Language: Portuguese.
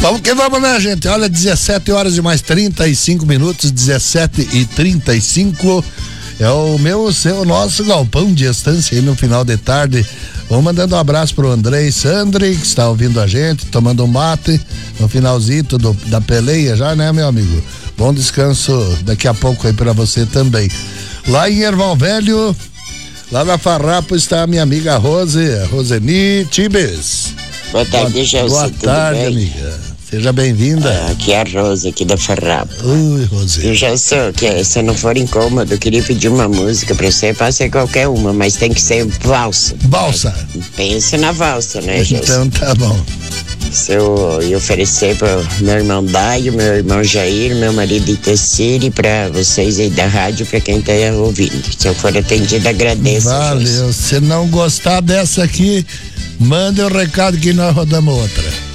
Vamos que vamos, né, gente? Olha, 17 horas e mais 35 minutos, 17h35. É o nosso galpão de estância aí no final de tarde. Vamos mandando um abraço pro Andrei Sandri, que está ouvindo a gente, tomando um mate no finalzinho da peleia já, né, meu amigo? Bom descanso daqui a pouco aí pra você também. Lá em Erval Velho, lá na Farrapo, está a minha amiga Roseni Tibes. Boa tarde, Gelson. Boa tarde, amiga. Seja bem-vinda. Aqui é a Rosa, aqui da Farrapo. Oi, Rosê. Eu já sou, se não for incômodo, eu queria pedir uma música pra você, pode ser qualquer uma, mas tem que ser valsa. Valsa. Pensa na valsa, né, Gelson? Então tá bom. Se eu oferecer para meu irmão Daio, meu irmão Jair, meu marido Itaciri, pra vocês aí da rádio, pra quem tá ouvindo. Se eu for atendido, agradeço. Valeu. Se não gostar dessa aqui, manda um recado que nós rodamos outra.